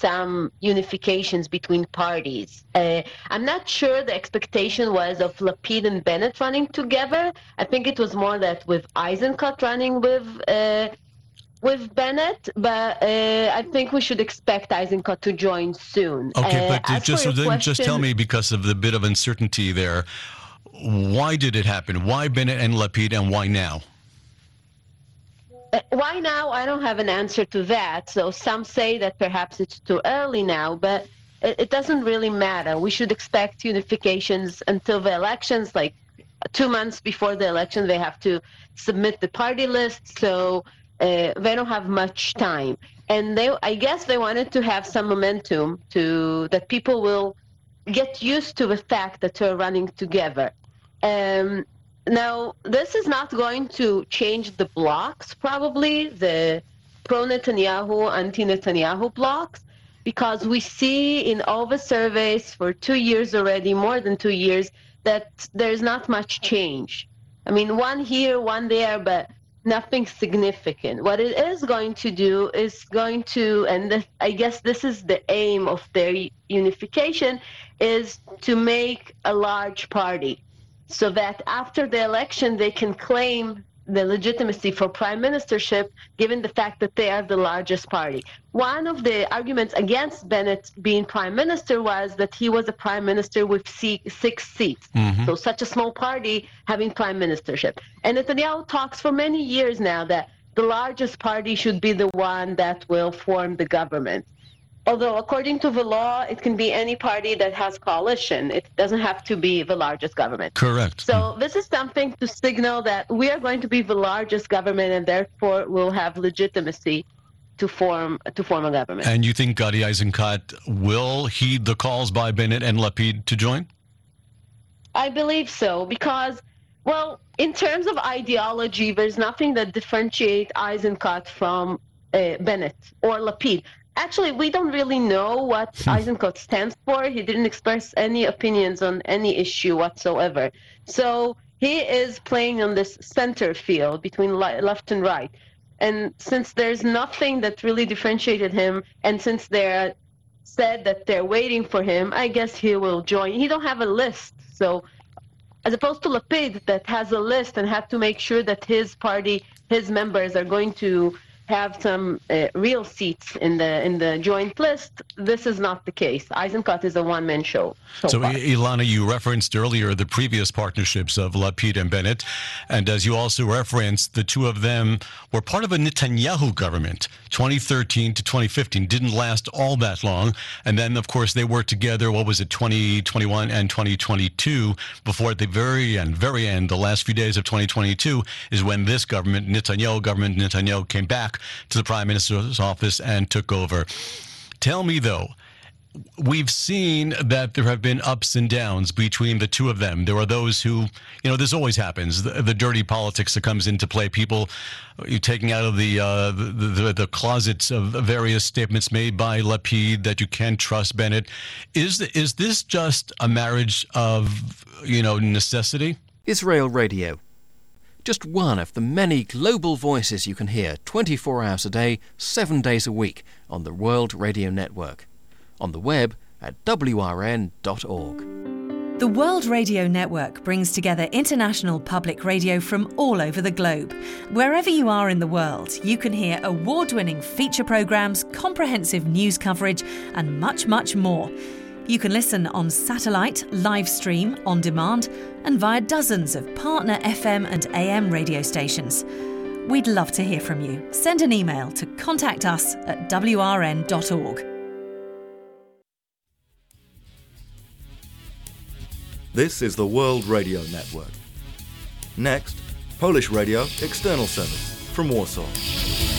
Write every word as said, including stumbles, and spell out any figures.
some unifications between parties. Uh, I'm not sure the expectation was of Lapid and Bennett running together. I think it was more that with Eisenkot running with uh, with Bennett, but uh, I think we should expect Eisenkot to join soon. Okay, uh, but just so then question, just tell me, because of the bit of uncertainty there, why did it happen? Why Bennett and Lapid, and why now? Uh, why now? I don't have an answer to that. So some say that perhaps it's too early now, but it, it doesn't really matter. We should expect unifications until the elections, like two months before the election, they have to submit the party list. So Uh, they don't have much time, and they, I guess, they wanted to have some momentum to that people will get used to the fact that they're running together. Um, now, this is not going to change the blocks, probably the pro-Netanyahu, anti-Netanyahu blocks, because we see in all the surveys for two years already, more than two years, that there's not much change. I mean, one here, one there, but nothing significant. What it is going to do is going to, and this, I guess this is the aim of their unification, is to make a large party so that after the election they can claim the legitimacy for prime ministership, given the fact that they are the largest party. One of the arguments against Bennett being prime minister was that he was a prime minister with six seats. Mm-hmm. So such a small party having prime ministership. And Netanyahu talks for many years now that the largest party should be the one that will form the government. Although according to the law, it can be any party that has coalition. It doesn't have to be the largest government. Correct. So this is something to signal that we are going to be the largest government, and therefore will have legitimacy to form to form a government. And you think Gadi Eisenkot will heed the calls by Bennett and Lapid to join? I believe so, because, well, in terms of ideology, there's nothing that differentiates Eisenkot from uh, Bennett or Lapid. Actually, we don't really know what Eisenkot stands for. He didn't express any opinions on any issue whatsoever. So he is playing on this center field between left and right. And since there's nothing that really differentiated him, and since they're said that they're waiting for him, I guess he will join. He don't have a list. So as opposed to Lapid that has a list and had to make sure that his party, his members are going to have some uh, real seats in the in the joint list, this is not the case. Eisenkot is a one-man show. So, so far. Ilana, you referenced earlier the previous partnerships of Lapid and Bennett, and as you also referenced, the two of them were part of a Netanyahu government, twenty thirteen to twenty fifteen. Didn't last all that long, and then, of course, they worked together, what was it, twenty twenty-one and twenty twenty-two, before at the very end, very end, the last few days of twenty twenty-two, is when this government, Netanyahu government, Netanyahu came back to the Prime Minister's office and took over. Tell me, though, we've seen that there have been ups and downs between the two of them. There are those who, you know, this always happens, the, the dirty politics that comes into play, people you taking out of the, uh, the, the the closets of various statements made by Lapid that you can't trust Bennett. Is, is this just a marriage of, you know, necessity? Israel Radio. Just one of the many global voices you can hear twenty-four hours a day, seven days a week on the World Radio Network. On the web at w r n dot org. The World Radio Network brings together international public radio from all over the globe. Wherever you are in the world, you can hear award-winning feature programmes, comprehensive news coverage and much, much more. You can listen on satellite, live stream, on demand, and via dozens of partner F M and A M radio stations. We'd love to hear from you. Send an email to contact us at w r n dot org. This is the World Radio Network. Next, Polish Radio External Service from Warsaw.